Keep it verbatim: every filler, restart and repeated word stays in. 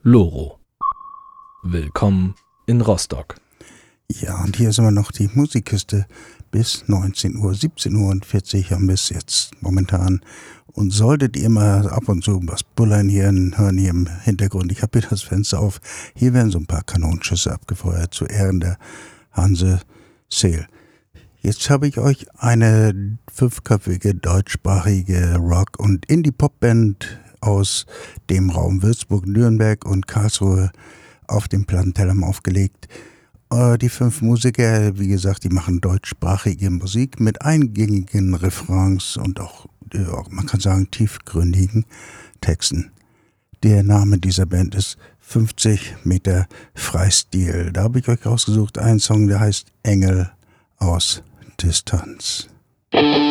Loro. Willkommen in Rostock. Ja, und hier ist immer noch die Musikkiste bis neunzehn Uhr, siebzehn Uhr und vierzig haben wir es jetzt momentan. Und solltet ihr mal ab und zu was bullern hier hören hier im Hintergrund, ich habe hier das Fenster auf, hier werden so ein paar Kanonenschüsse abgefeuert zu Ehren der Hanse Seel. Jetzt habe ich euch eine fünfköpfige deutschsprachige Rock- und Indie-Pop-Band aus dem Raum Würzburg, Nürnberg und Karlsruhe auf dem Plattenteller aufgelegt. Äh, die fünf Musiker, wie gesagt, die machen deutschsprachige Musik mit eingängigen Refrains und auch, ja, man kann sagen, tiefgründigen Texten. Der Name dieser Band ist fünfzig Meter Freistil. Da habe ich euch rausgesucht einen Song, der heißt Engel aus Distanz.